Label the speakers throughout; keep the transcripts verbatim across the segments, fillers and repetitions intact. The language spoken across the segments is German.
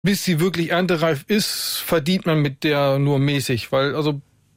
Speaker 1: bis sie wirklich erntereif ist, verdient man mit der nur mäßig, weil also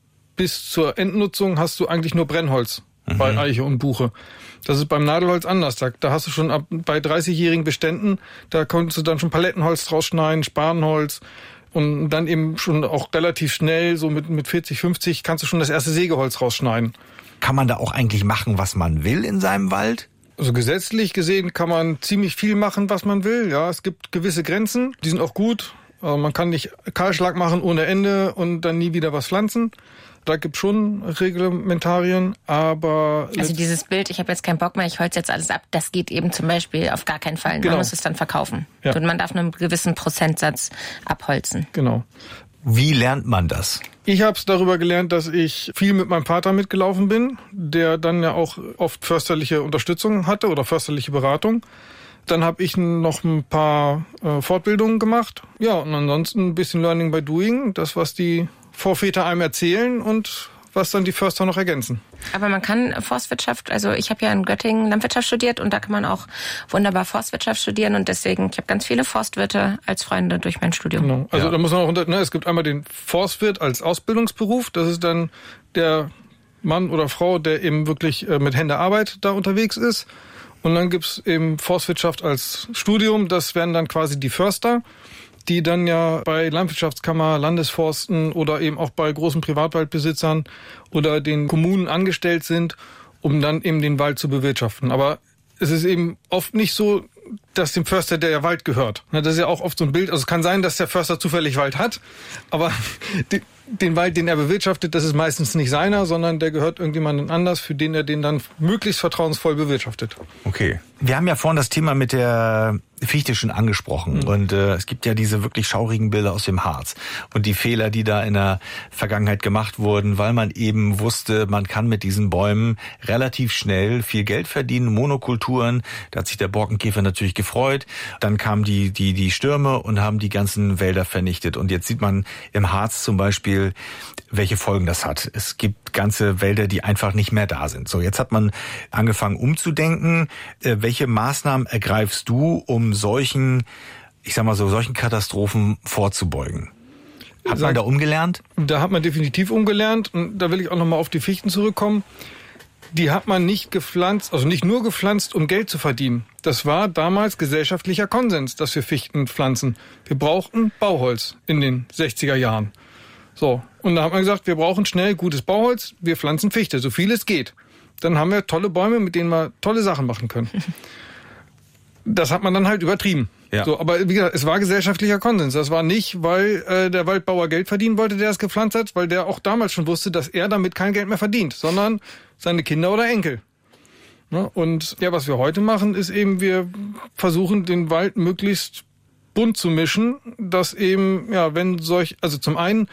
Speaker 1: bis zur Endnutzung hast du eigentlich nur Brennholz mhm. bei Eiche und Buche. Das ist beim Nadelholz anders. Da, da hast du schon ab, bei dreißigjährigen Beständen, da konntest du dann schon Palettenholz rausschneiden, Spanholz und dann eben schon auch relativ schnell, so mit, mit vierzig, fünfzig, kannst du schon das erste Sägeholz rausschneiden.
Speaker 2: Kann man da auch eigentlich machen, was man will in seinem Wald?
Speaker 1: Also gesetzlich gesehen kann man ziemlich viel machen, was man will. Ja, es gibt gewisse Grenzen, die sind auch gut. Also man kann nicht Kahlschlag machen ohne Ende und dann nie wieder was pflanzen. Da gibt's schon Reglementarien, aber...
Speaker 3: Also dieses Bild, ich habe jetzt keinen Bock mehr, ich holze jetzt alles ab, das geht eben zum Beispiel auf gar keinen Fall.
Speaker 1: Genau.
Speaker 3: Man muss es dann verkaufen.
Speaker 1: Ja.
Speaker 3: Und man darf einen gewissen Prozentsatz abholzen.
Speaker 1: Genau.
Speaker 2: Wie lernt man das?
Speaker 1: Ich habe es darüber gelernt, dass ich viel mit meinem Vater mitgelaufen bin, der dann ja auch oft försterliche Unterstützung hatte oder försterliche Beratung. Dann habe ich noch ein paar äh, Fortbildungen gemacht. Ja, und ansonsten ein bisschen Learning by Doing, das, was die Vorväter einem erzählen und was dann die Förster noch ergänzen.
Speaker 3: Aber man kann Forstwirtschaft, also ich habe ja in Göttingen Landwirtschaft studiert und da kann man auch wunderbar Forstwirtschaft studieren und deswegen, ich habe ganz viele Forstwirte als Freunde durch mein Studium.
Speaker 1: Genau. Also
Speaker 2: ja.
Speaker 1: da muss man auch unter, ne, es gibt einmal den Forstwirt als Ausbildungsberuf, das ist dann der Mann oder Frau, der eben wirklich äh, mit Händearbeit da unterwegs ist. Und dann gibt's eben Forstwirtschaft als Studium, das wären dann quasi die Förster, die dann ja bei Landwirtschaftskammer, Landesforsten oder eben auch bei großen Privatwaldbesitzern oder den Kommunen angestellt sind, um dann eben den Wald zu bewirtschaften. Aber es ist eben oft nicht so, dass dem Förster der Wald gehört. Das ist ja auch oft so ein Bild. Also es kann sein, dass der Förster zufällig Wald hat, aber die, den Wald, den er bewirtschaftet, das ist meistens nicht seiner, sondern der gehört irgendjemandem anders, für den er den dann möglichst vertrauensvoll bewirtschaftet.
Speaker 2: Okay. Wir haben ja vorhin das Thema mit der Fichte schon angesprochen mhm. und äh, es gibt ja diese wirklich schaurigen Bilder aus dem Harz und die Fehler, die da in der Vergangenheit gemacht wurden, weil man eben wusste, man kann mit diesen Bäumen relativ schnell viel Geld verdienen, Monokulturen, da hat sich der Borkenkäfer natürlich gefreut, dann kamen die die die Stürme und haben die ganzen Wälder vernichtet und jetzt sieht man im Harz zum Beispiel, welche Folgen das hat. Es gibt ganze Wälder, die einfach nicht mehr da sind. So, jetzt hat man angefangen umzudenken. Äh, welche Maßnahmen ergreifst du, um solchen, ich sag mal so, solchen Katastrophen vorzubeugen? Hat man da umgelernt?
Speaker 1: Da hat man definitiv umgelernt und da will ich auch nochmal auf die Fichten zurückkommen. Die hat man nicht gepflanzt, also nicht nur gepflanzt, um Geld zu verdienen. Das war damals gesellschaftlicher Konsens, dass wir Fichten pflanzen. Wir brauchten Bauholz in den sechziger Jahren. So, und da hat man gesagt, wir brauchen schnell gutes Bauholz, wir pflanzen Fichte, so viel es geht. Dann haben wir tolle Bäume, mit denen wir tolle Sachen machen können. Das hat man dann halt übertrieben. Ja. So, aber wie gesagt, es war gesellschaftlicher Konsens. Das war nicht, weil äh, der Waldbauer Geld verdienen wollte, der es gepflanzt hat, weil der auch damals schon wusste, dass er damit kein Geld mehr verdient, sondern seine Kinder oder Enkel. Ne? Und ja, was wir heute machen, ist eben, wir versuchen, den Wald möglichst bunt zu mischen, dass eben, ja, wenn solch, also zum einen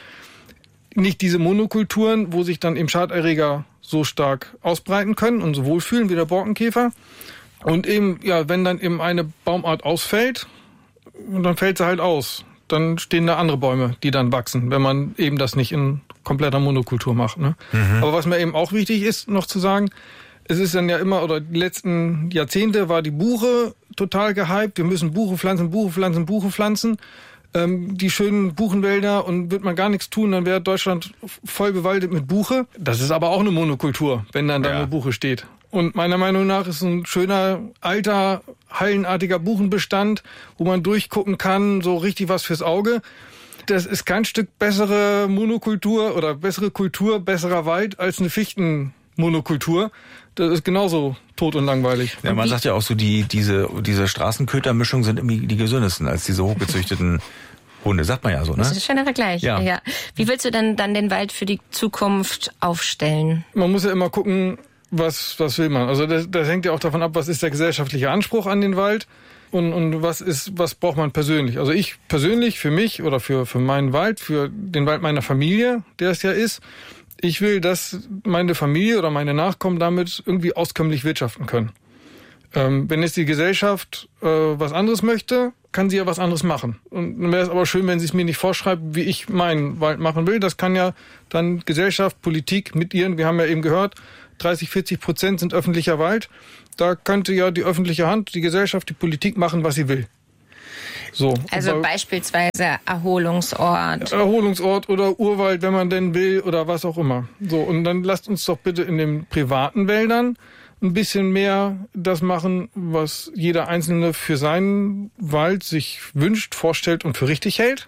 Speaker 1: nicht diese Monokulturen, wo sich dann eben Schaderreger so stark ausbreiten können und so wohlfühlen wie der Borkenkäfer. Und eben, ja, wenn dann eben eine Baumart ausfällt, dann fällt sie halt aus. Dann stehen da andere Bäume, die dann wachsen, wenn man eben das nicht in kompletter Monokultur macht. Ne? Mhm. Aber was mir eben auch wichtig ist, noch zu sagen, es ist dann ja immer, oder die letzten Jahrzehnte war die Buche total gehypt. Wir müssen Buche pflanzen, Buche pflanzen, Buche pflanzen. Ähm, die schönen Buchenwälder und wird man gar nichts tun, dann wäre Deutschland voll bewaldet mit Buche. Das ist aber auch eine Monokultur, wenn dann da ja. eine Buche steht. Und meiner Meinung nach ist ein schöner, alter, hallenartiger Buchenbestand, wo man durchgucken kann, so richtig was fürs Auge. Das ist kein Stück bessere Monokultur oder bessere Kultur, besserer Wald als eine Fichtenmonokultur. Das ist genauso tot und langweilig.
Speaker 2: Ja, man sagt ja auch so, die diese diese Straßenkötermischungen sind irgendwie die gesündesten als diese hochgezüchteten Hunde, sagt man ja so, ne?
Speaker 3: Das ist ein schöner Vergleich. Ja. ja. Wie willst du denn dann den Wald für die Zukunft aufstellen?
Speaker 1: Man muss ja immer gucken, was was will man. Also das, das hängt ja auch davon ab, was ist der gesellschaftliche Anspruch an den Wald und und was ist was braucht man persönlich. Also ich persönlich für mich oder für für meinen Wald, für den Wald meiner Familie, der es ja ist. Ich will, dass meine Familie oder meine Nachkommen damit irgendwie auskömmlich wirtschaften können. Ähm, wenn jetzt die Gesellschaft äh, was anderes möchte, kann sie ja was anderes machen. Und dann wäre es aber schön, wenn sie es mir nicht vorschreibt, wie ich meinen Wald machen will. Das kann ja dann Gesellschaft, Politik mit ihren, wir haben ja eben gehört, dreißig, vierzig Prozent sind öffentlicher Wald. Da könnte ja die öffentliche Hand, die Gesellschaft, die Politik machen, was sie will. So.
Speaker 3: Also
Speaker 1: aber
Speaker 3: beispielsweise Erholungsort.
Speaker 1: Erholungsort oder Urwald, wenn man denn will, oder was auch immer. So, und dann lasst uns doch bitte in den privaten Wäldern ein bisschen mehr das machen, was jeder Einzelne für seinen Wald sich wünscht, vorstellt und für richtig hält.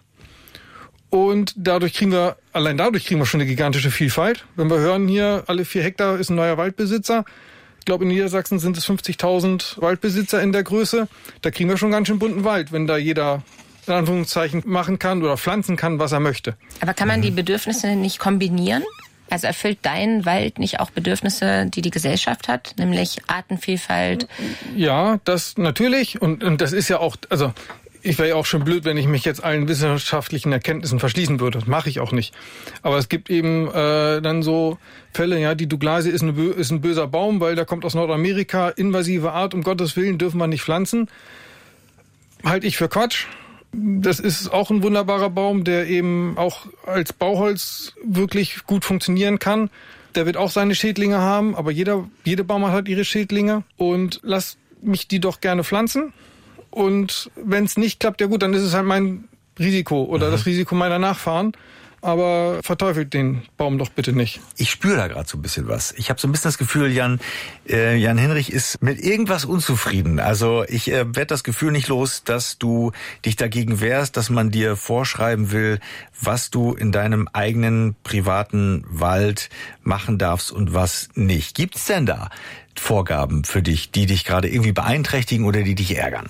Speaker 1: Und dadurch kriegen wir, allein dadurch kriegen wir schon eine gigantische Vielfalt. Wenn wir hören hier, alle vier Hektar ist ein neuer Waldbesitzer. Ich glaube, in Niedersachsen sind es fünfzigtausend Waldbesitzer in der Größe. Da kriegen wir schon ganz schön bunten Wald, wenn da jeder in Anführungszeichen machen kann oder pflanzen kann, was er möchte.
Speaker 3: Aber kann man die Bedürfnisse nicht kombinieren? Also erfüllt dein Wald nicht auch Bedürfnisse, die die Gesellschaft hat, nämlich Artenvielfalt?
Speaker 1: Ja, das natürlich. Und, und das ist ja auch, also ich wäre ja auch schon blöd, wenn ich mich jetzt allen wissenschaftlichen Erkenntnissen verschließen würde. Das mache ich auch nicht. Aber es gibt eben äh, dann so Fälle, ja, die Douglasie ist, eine, ist ein böser Baum, weil der kommt aus Nordamerika, invasive Art, um Gottes Willen dürfen wir nicht pflanzen. Halte ich für Quatsch. Das ist auch ein wunderbarer Baum, der eben auch als Bauholz wirklich gut funktionieren kann. Der wird auch seine Schädlinge haben, aber jeder, jede Baumart hat ihre Schädlinge. Und lass mich die doch gerne pflanzen. Und wenn es nicht klappt, ja gut, dann ist es halt mein Risiko oder mhm. das Risiko meiner Nachfahren. Aber verteufelt den Baum doch bitte nicht.
Speaker 2: Ich spüre da gerade so ein bisschen was. Ich habe so ein bisschen das Gefühl, Jan, äh, Jan Hinrich ist mit irgendwas unzufrieden. Also ich äh, werde das Gefühl nicht los, dass du dich dagegen wehrst, dass man dir vorschreiben will, was du in deinem eigenen privaten Wald machen darfst und was nicht. Gibt's denn da Vorgaben für dich, die dich gerade irgendwie beeinträchtigen oder die dich ärgern?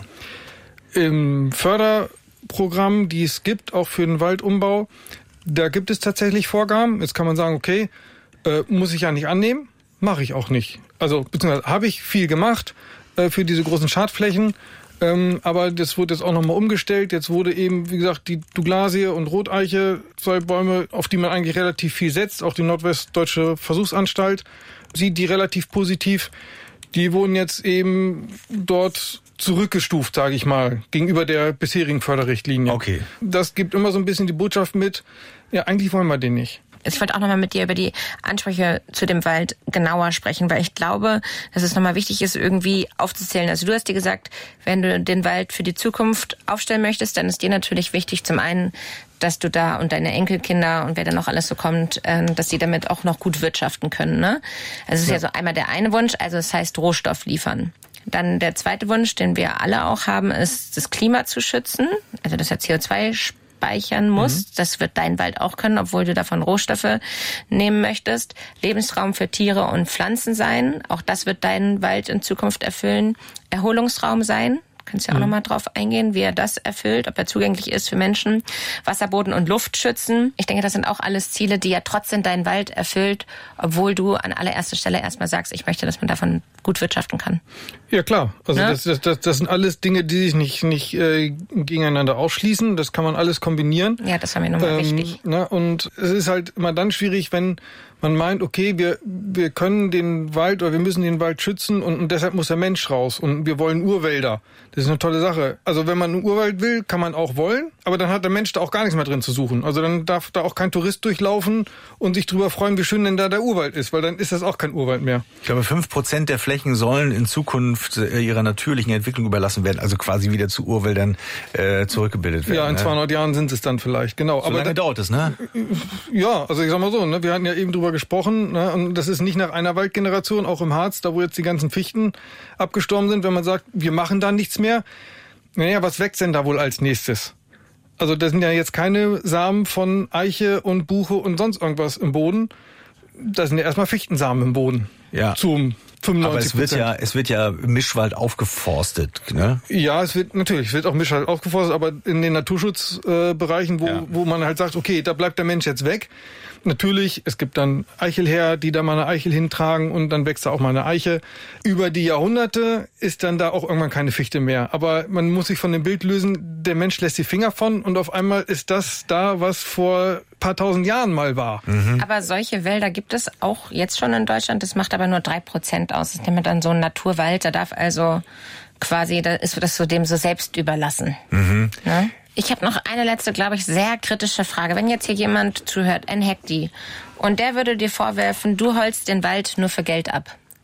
Speaker 1: Im Förderprogramm, die es gibt, auch für den Waldumbau, da gibt es tatsächlich Vorgaben. Jetzt kann man sagen, okay, äh, muss ich ja nicht annehmen, mache ich auch nicht. Also beziehungsweise habe ich viel gemacht äh, für diese großen Schadflächen, ähm, aber das wurde jetzt auch nochmal umgestellt. Jetzt wurde eben, wie gesagt, die Douglasie und Roteiche, zwei Bäume, auf die man eigentlich relativ viel setzt, auch die Nordwestdeutsche Versuchsanstalt sieht die relativ positiv. Die wurden jetzt eben dort zurückgestuft, sage ich mal, gegenüber der bisherigen Förderrichtlinie.
Speaker 2: Okay.
Speaker 1: Das gibt immer so ein bisschen die Botschaft mit, ja, eigentlich wollen wir den nicht.
Speaker 3: Ich wollte auch nochmal mit dir über die Ansprüche zu dem Wald genauer sprechen, weil ich glaube, dass es nochmal wichtig ist, irgendwie aufzuzählen. Also du hast dir gesagt, wenn du den Wald für die Zukunft aufstellen möchtest, dann ist dir natürlich wichtig, zum einen, dass du da und deine Enkelkinder und wer da noch alles so kommt, dass sie damit auch noch gut wirtschaften können. Ne? Also es ist ja. ja so einmal der eine Wunsch, also es heißt Rohstoff liefern. Dann der zweite Wunsch, den wir alle auch haben, ist, das Klima zu schützen, also dass er C O zwei speichern muss. Mhm. Das wird dein Wald auch können, obwohl du davon Rohstoffe nehmen möchtest. Lebensraum für Tiere und Pflanzen sein, auch das wird dein Wald in Zukunft erfüllen. Erholungsraum sein. Kannst ja auch mhm. nochmal drauf eingehen, wie er das erfüllt, ob er zugänglich ist für Menschen. Wasser, Boden und Luft schützen. Ich denke, das sind auch alles Ziele, die ja trotzdem dein Wald erfüllt, obwohl du an allererster Stelle erstmal sagst, ich möchte, dass man davon gut wirtschaften kann.
Speaker 1: Ja, klar. Also ja? Das, das, das sind alles Dinge, die sich nicht, nicht äh, gegeneinander ausschließen. Das kann man alles kombinieren.
Speaker 3: Ja, das war mir nochmal ähm, wichtig.
Speaker 1: Ne? Und es ist halt immer dann schwierig, wenn man meint, okay, wir wir können den Wald oder wir müssen den Wald schützen und, und deshalb muss der Mensch raus und wir wollen Urwälder. Das ist eine tolle Sache. Also wenn man einen Urwald will, kann man auch wollen, aber dann hat der Mensch da auch gar nichts mehr drin zu suchen. Also dann darf da auch kein Tourist durchlaufen und sich drüber freuen, wie schön denn da der Urwald ist, weil dann ist das auch kein Urwald mehr.
Speaker 2: Ich glaube, fünf Prozent der Flächen sollen in Zukunft ihrer natürlichen Entwicklung überlassen werden, also quasi wieder zu Urwäldern äh, zurückgebildet werden.
Speaker 1: Ja, in
Speaker 2: ne?
Speaker 1: zweihundert Jahren sind es dann vielleicht, genau.
Speaker 2: So aber lange da, dauert es, ne?
Speaker 1: Ja, also ich sag mal so, ne, wir hatten ja eben drüber gesprochen, ne, und das ist nicht nach einer Waldgeneration, auch im Harz, da wo jetzt die ganzen Fichten abgestorben sind, wenn man sagt, wir machen da nichts mehr. Naja, was wächst denn da wohl als nächstes? Also das sind ja jetzt keine Samen von Eiche und Buche und sonst irgendwas im Boden. Das sind ja erstmal Fichtensamen im Boden. Ja. Zum fünfundneunzig Prozent.
Speaker 2: Aber es wird ja, es wird ja Mischwald aufgeforstet, ne?
Speaker 1: Ja, es wird natürlich, es wird auch Mischwald aufgeforstet, aber in den Naturschutzbereichen, wo, ja. wo man halt sagt, okay, da bleibt der Mensch jetzt weg. Natürlich, es gibt dann Eichelherr, die da mal eine Eichel hintragen und dann wächst da auch mal eine Eiche. Über die Jahrhunderte ist dann da auch irgendwann keine Fichte mehr. Aber man muss sich von dem Bild lösen, der Mensch lässt die Finger von und auf einmal ist das da, was vor ein paar tausend Jahren mal war.
Speaker 3: Mhm. Aber solche Wälder gibt es auch jetzt schon in Deutschland. Das macht aber nur drei Prozent aus. Das ist nämlich dann so ein Naturwald. Da darf also quasi, da ist das so dem so selbst überlassen. Mhm. Ne? Ich habe noch eine letzte, glaube ich, sehr kritische Frage. Wenn jetzt hier jemand zuhört, ein Hekti, und der würde dir vorwerfen, du holst den Wald nur für Geld ab.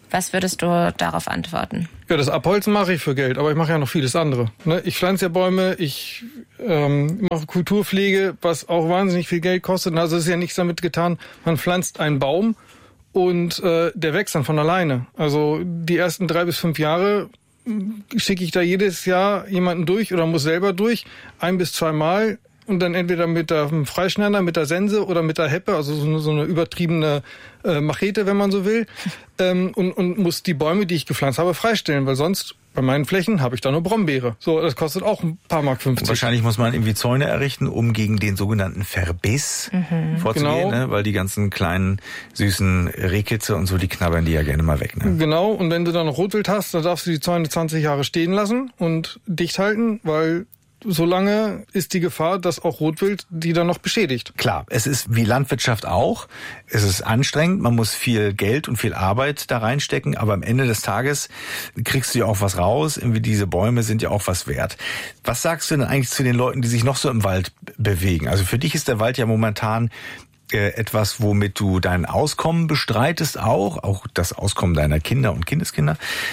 Speaker 3: Was würdest du darauf antworten?
Speaker 1: Ja, das Abholzen mache ich für Geld, aber ich mache ja noch vieles andere. Ne? Ich pflanze ja Bäume, ich ähm, mache Kulturpflege, was auch wahnsinnig viel Geld kostet. Also es ist ja nichts damit getan, man pflanzt einen Baum und äh, der wächst dann von alleine. Also die ersten drei bis fünf Jahre schicke ich da jedes Jahr jemanden durch oder muss selber durch, ein bis zwei Mal. Und dann entweder mit dem Freischneider, mit der Sense oder mit der Heppe, also so eine, so eine übertriebene äh, Machete, wenn man so will, ähm, und, und muss die Bäume, die ich gepflanzt habe, freistellen, weil sonst bei meinen Flächen habe ich da nur Brombeere. So, das kostet auch ein paar Mark fünfzig.
Speaker 2: Und wahrscheinlich muss man irgendwie Zäune errichten, um gegen den sogenannten Verbiss mhm. vorzugehen, genau. ne? Weil die ganzen kleinen, süßen Rehkitze und so, die knabbern die ja gerne mal weg. Ne?
Speaker 1: Genau, und wenn du dann noch Rotwild hast, dann darfst du die Zäune zwanzig Jahre stehen lassen und dicht halten, weil solange ist die Gefahr, dass auch Rotwild die dann noch beschädigt.
Speaker 2: Klar, es ist wie Landwirtschaft auch. Es ist anstrengend, man muss viel Geld und viel Arbeit da reinstecken, aber am Ende des Tages kriegst du ja auch was raus. Irgendwie diese Bäume sind ja auch was wert. Was sagst du denn eigentlich zu den Leuten, die sich noch so im Wald bewegen? Also für dich ist der Wald ja momentan äh, etwas, womit du dein Auskommen bestreitest auch, auch das Auskommen deiner Kinder und Kindeskinder.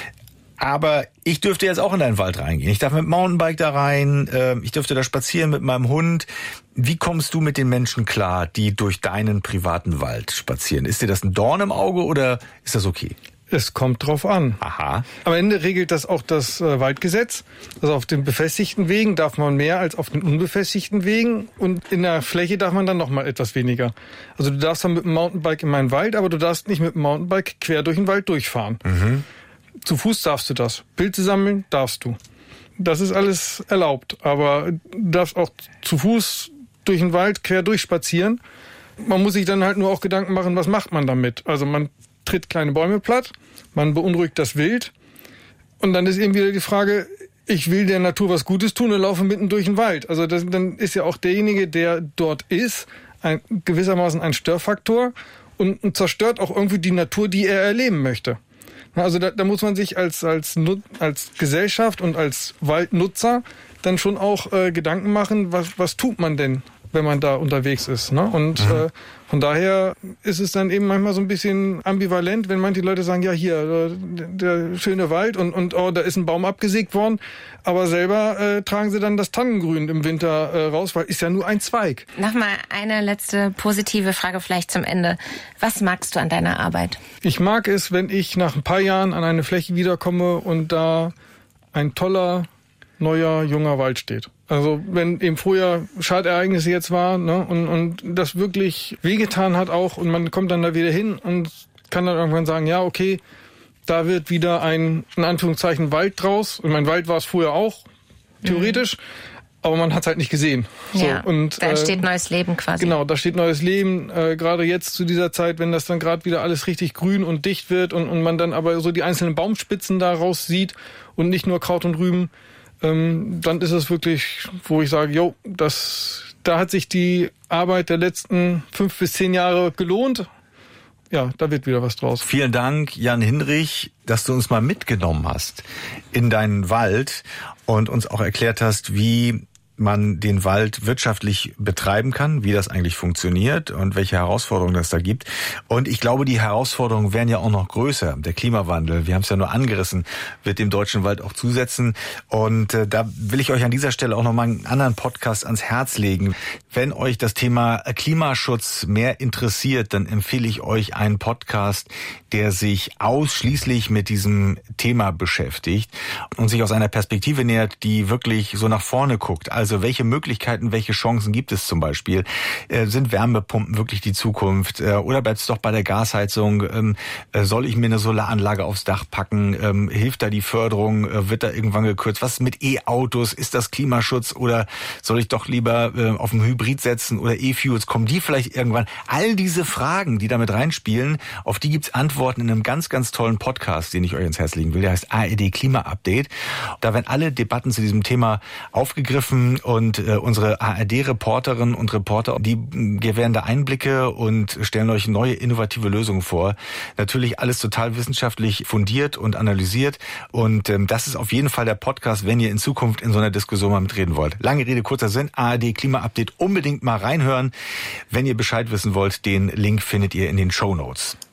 Speaker 2: Aber ich dürfte jetzt auch in deinen Wald reingehen. Ich darf mit dem Mountainbike da rein, ich dürfte da spazieren mit meinem Hund. Wie kommst du mit den Menschen klar, die durch deinen privaten Wald spazieren? Ist dir das ein Dorn im Auge oder ist das okay?
Speaker 1: Es kommt drauf an.
Speaker 2: Aha.
Speaker 1: Am Ende regelt das auch das äh, Waldgesetz. Also auf den befestigten Wegen darf man mehr als auf den unbefestigten Wegen. Und in der Fläche darf man dann noch mal etwas weniger. Also du darfst dann mit dem Mountainbike in meinen Wald, aber du darfst nicht mit dem Mountainbike quer durch den Wald durchfahren. Mhm. Zu Fuß darfst du das. Pilze sammeln darfst du. Das ist alles erlaubt. Aber du darfst auch zu Fuß durch den Wald quer durchspazieren. Man muss sich dann halt nur auch Gedanken machen, was macht man damit? Also man tritt kleine Bäume platt, man beunruhigt das Wild. Und dann ist eben wieder die Frage, ich will der Natur was Gutes tun und laufe mitten durch den Wald. Also das, dann ist ja auch derjenige, der dort ist, ein, gewissermaßen ein Störfaktor und, und zerstört auch irgendwie die Natur, die er erleben möchte. Also da, da muss man sich als als als Gesellschaft und als Waldnutzer dann schon auch äh, Gedanken machen, was was tut man denn, wenn man da unterwegs ist, ne? Und mhm. äh, von daher ist es dann eben manchmal so ein bisschen ambivalent, wenn manche Leute sagen, ja hier, der, der schöne Wald und und oh, da ist ein Baum abgesägt worden, aber selber äh, tragen sie dann das Tannengrün im Winter äh, raus, weil ist ja nur ein Zweig.
Speaker 3: Nochmal eine letzte positive Frage vielleicht zum Ende. Was magst du an deiner Arbeit?
Speaker 1: Ich mag es, wenn ich nach ein paar Jahren an eine Fläche wiederkomme und da ein toller, neuer, junger Wald steht. Also wenn eben vorher Schadereignisse jetzt war, ne, und, und das wirklich wehgetan hat auch und man kommt dann da wieder hin und kann dann irgendwann sagen, ja, okay, da wird wieder ein, in Anführungszeichen, Wald draus. Und mein Wald war es vorher auch, theoretisch, mhm. aber man hat es halt nicht gesehen.
Speaker 3: Ja,
Speaker 1: so, und,
Speaker 3: da entsteht äh, neues Leben quasi.
Speaker 1: Genau, da steht neues Leben, äh, gerade jetzt zu dieser Zeit, wenn das dann gerade wieder alles richtig grün und dicht wird und, und man dann aber so die einzelnen Baumspitzen daraus sieht und nicht nur Kraut und Rüben, ähm, dann ist es wirklich, wo ich sage, jo, das, da hat sich die Arbeit der letzten fünf bis zehn Jahre gelohnt. Ja, da wird wieder was draus.
Speaker 2: Vielen Dank, Jan Hinrich, dass du uns mal mitgenommen hast in deinen Wald und uns auch erklärt hast, wie man den Wald wirtschaftlich betreiben kann, wie das eigentlich funktioniert und welche Herausforderungen es da gibt. Und ich glaube, die Herausforderungen werden ja auch noch größer. Der Klimawandel, wir haben es ja nur angerissen, wird dem deutschen Wald auch zusetzen. Und äh, da will ich euch an dieser Stelle auch noch mal einen anderen Podcast ans Herz legen. Wenn euch das Thema Klimaschutz mehr interessiert, dann empfehle ich euch einen Podcast, der sich ausschließlich mit diesem Thema beschäftigt und sich aus einer Perspektive nähert, die wirklich so nach vorne guckt. Also welche Möglichkeiten, welche Chancen gibt es zum Beispiel? Äh, sind Wärmepumpen wirklich die Zukunft? Äh, oder bleibt es doch bei der Gasheizung? Ähm, äh, soll ich mir eine Solaranlage aufs Dach packen? Ähm, hilft da die Förderung? Äh, wird da irgendwann gekürzt? Was ist mit E-Autos? Ist das Klimaschutz? Oder soll ich doch lieber äh, auf einen Hybrid setzen? Oder E-Fuels? Kommen die vielleicht irgendwann? All diese Fragen, die damit reinspielen, auf die gibt's Antworten in einem ganz, ganz tollen Podcast, den ich euch ans Herz legen will. Der heißt A R D Klima Update. Da werden alle Debatten zu diesem Thema aufgegriffen und äh, unsere A R D-Reporterinnen und Reporter, die gewähren da Einblicke und stellen euch neue innovative Lösungen vor. Natürlich alles total wissenschaftlich fundiert und analysiert und ähm, das ist auf jeden Fall der Podcast, wenn ihr in Zukunft in so einer Diskussion mal mitreden wollt. Lange Rede, kurzer Sinn, A R D Klima Update unbedingt mal reinhören. Wenn ihr Bescheid wissen wollt, den Link findet ihr in den Shownotes.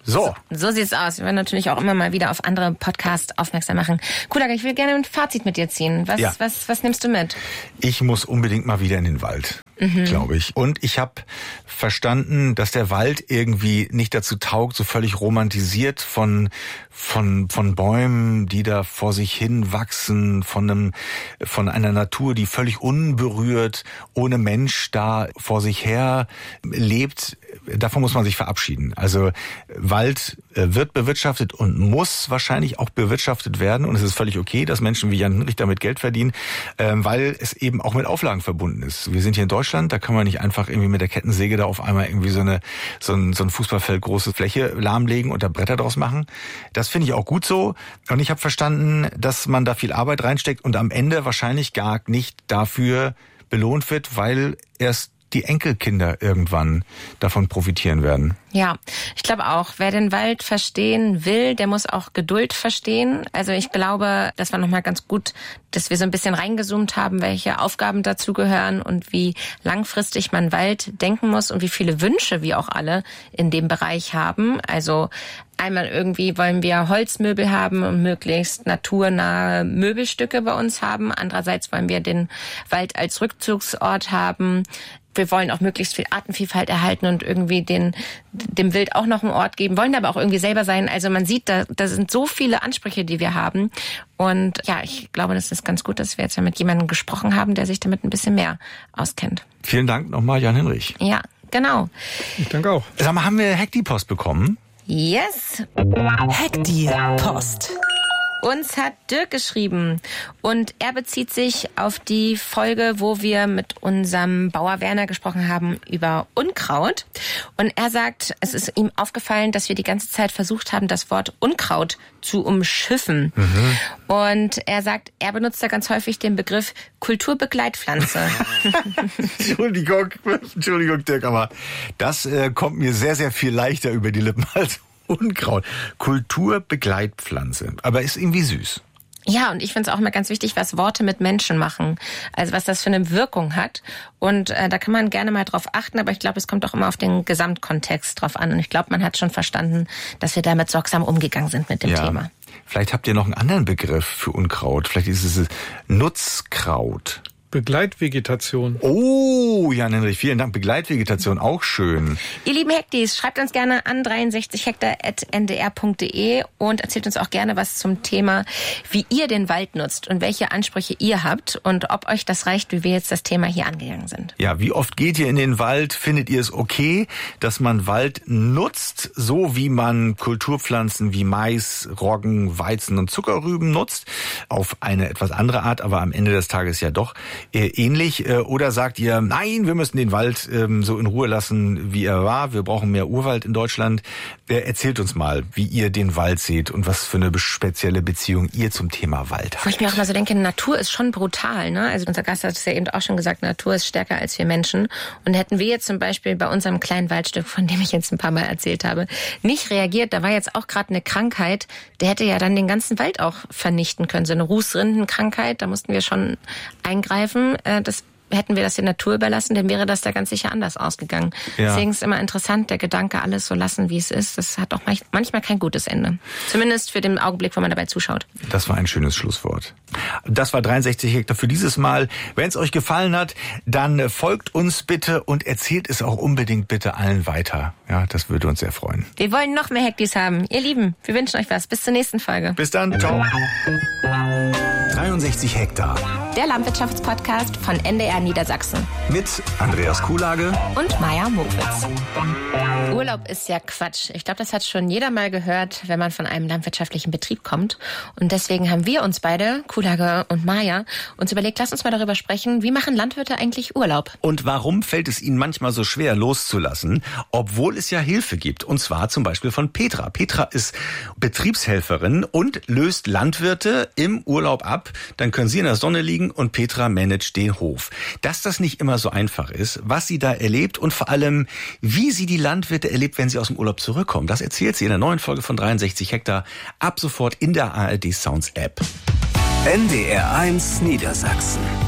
Speaker 2: So.
Speaker 3: so. So sieht's aus. Wir werden natürlich auch immer mal wieder auf andere Podcasts aufmerksam machen. Kulager, ich will gerne ein Fazit mit dir ziehen. Was,
Speaker 2: ja.
Speaker 3: was, was nimmst du mit?
Speaker 2: Ich muss unbedingt mal wieder in den Wald, mhm. glaube ich. Und ich habe verstanden, dass der Wald irgendwie nicht dazu taugt, so völlig romantisiert von von von Bäumen, die da vor sich hin wachsen, von einem von einer Natur, die völlig unberührt, ohne Mensch da vor sich her lebt. Davon muss man sich verabschieden. Also Wald wird bewirtschaftet und muss wahrscheinlich auch bewirtschaftet werden. Und es ist völlig okay, dass Menschen wie Jan Hinrich damit Geld verdienen, weil es eben auch mit Auflagen verbunden ist. Wir sind hier in Deutschland, da kann man nicht einfach irgendwie mit der Kettensäge da auf einmal irgendwie so eine so ein, so ein Fußballfeld große Fläche lahmlegen und da Bretter draus machen. Das finde ich auch gut so. Und ich habe verstanden, dass man da viel Arbeit reinsteckt und am Ende wahrscheinlich gar nicht dafür belohnt wird, weil erst die Enkelkinder irgendwann davon profitieren werden.
Speaker 3: Ja, ich glaube auch, wer den Wald verstehen will, der muss auch Geduld verstehen. Also ich glaube, das war nochmal ganz gut, dass wir so ein bisschen reingezoomt haben, welche Aufgaben dazu gehören und wie langfristig man Wald denken muss und wie viele Wünsche wir auch alle in dem Bereich haben. Also einmal irgendwie wollen wir Holzmöbel haben und möglichst naturnahe Möbelstücke bei uns haben. Andererseits wollen wir den Wald als Rückzugsort haben. Wir wollen auch möglichst viel Artenvielfalt erhalten und irgendwie den, dem Wild auch noch einen Ort geben, wollen aber auch irgendwie selber sein. Also man sieht, da, da sind so viele Ansprüche, die wir haben. Und ja, ich glaube, das ist ganz gut, dass wir jetzt mit jemandem gesprochen haben, der sich damit ein bisschen mehr auskennt.
Speaker 2: Vielen Dank nochmal, Jan Hinrich.
Speaker 3: Ja, genau.
Speaker 1: Ich danke auch.
Speaker 2: Sag mal, haben wir Hack-die-Post bekommen?
Speaker 3: Yes.
Speaker 4: Hack-die-Post.
Speaker 3: Uns hat Dirk geschrieben und er bezieht sich auf die Folge, wo wir mit unserem Bauer Werner gesprochen haben über Unkraut. Und er sagt, es ist ihm aufgefallen, dass wir die ganze Zeit versucht haben, das Wort Unkraut zu umschiffen. Mhm. Und er sagt, er benutzt da ganz häufig den Begriff Kulturbegleitpflanze.
Speaker 2: Entschuldigung, Entschuldigung, Dirk, aber das äh, kommt mir sehr, sehr viel leichter über die Lippen als Unkraut. Kulturbegleitpflanze. Aber ist irgendwie süß.
Speaker 3: Ja, und ich finde es auch immer ganz wichtig, was Worte mit Menschen machen. Also was das für eine Wirkung hat. Und äh, da kann man gerne mal drauf achten, aber ich glaube, es kommt auch immer auf den Gesamtkontext drauf an. Und ich glaube, man hat schon verstanden, dass wir damit sorgsam umgegangen sind mit dem
Speaker 2: ja.
Speaker 3: Thema.
Speaker 2: Vielleicht habt ihr noch einen anderen Begriff für Unkraut. Vielleicht ist es Nutzkraut.
Speaker 1: Begleitvegetation.
Speaker 2: Oh, Jan Hinrich, vielen Dank. Begleitvegetation, auch schön.
Speaker 3: Ihr lieben Hackdies, schreibt uns gerne an dreiundsechzig hektar at n d r punkt d e und erzählt uns auch gerne was zum Thema, wie ihr den Wald nutzt und welche Ansprüche ihr habt und ob euch das reicht, wie wir jetzt das Thema hier angegangen sind.
Speaker 2: Ja, wie oft geht ihr in den Wald? Findet ihr es okay, dass man Wald nutzt, so wie man Kulturpflanzen wie Mais, Roggen, Weizen und Zuckerrüben nutzt? Auf eine etwas andere Art, aber am Ende des Tages ja doch ähnlich, oder sagt ihr, nein, wir müssen den Wald ähm, so in Ruhe lassen, wie er war, wir brauchen mehr Urwald in Deutschland. Äh, erzählt uns mal, wie ihr den Wald seht und was für eine spezielle Beziehung ihr zum Thema Wald habt.
Speaker 3: Wo ich mir auch mal so denke, Natur ist schon brutal, ne? Also unser Gast hat es ja eben auch schon gesagt, Natur ist stärker als wir Menschen. Und hätten wir jetzt zum Beispiel bei unserem kleinen Waldstück, von dem ich jetzt ein paar Mal erzählt habe, nicht reagiert, da war jetzt auch gerade eine Krankheit, der hätte ja dann den ganzen Wald auch vernichten können. So eine Rußrindenkrankheit, da mussten wir schon eingreifen. Das hätten wir das der Natur überlassen, dann wäre das da ganz sicher anders ausgegangen. Ja. Deswegen ist es immer interessant, der Gedanke, alles so lassen, wie es ist, das hat auch manchmal kein gutes Ende. Zumindest für den Augenblick, wo man dabei zuschaut.
Speaker 2: Das war ein schönes Schlusswort. Das war dreiundsechzig Hektar für dieses Mal. Wenn es euch gefallen hat, dann folgt uns bitte und erzählt es auch unbedingt bitte allen weiter. Ja, das würde uns sehr freuen.
Speaker 3: Wir wollen noch mehr Hackdies haben. Ihr Lieben, wir wünschen euch was. Bis zur nächsten Folge.
Speaker 2: Bis dann. Ciao.
Speaker 4: dreiundsechzig Hektar.
Speaker 3: Der Landwirtschaftspodcast von N D R Niedersachsen.
Speaker 4: Mit Andreas Kuhlage
Speaker 3: und Maja Mokwitz. Urlaub ist ja Quatsch. Ich glaube, das hat schon jeder mal gehört, wenn man von einem landwirtschaftlichen Betrieb kommt. Und deswegen haben wir uns beide, Kuhlage und Maja, uns überlegt, lass uns mal darüber sprechen, wie machen Landwirte eigentlich Urlaub?
Speaker 5: Und warum fällt es ihnen manchmal so schwer loszulassen, obwohl es ja Hilfe gibt? Und zwar zum Beispiel von Petra. Petra ist Betriebshelferin und löst Landwirte im Urlaub ab. Dann können sie in der Sonne liegen und Petra managt den Hof. Dass das nicht immer so einfach ist, was sie da erlebt und vor allem, wie sie die Landwirte erlebt, wenn sie aus dem Urlaub zurückkommen, das erzählt sie in der neuen Folge von dreiundsechzig Hektar ab sofort in der A R D Sounds App.
Speaker 4: N D R eins Niedersachsen.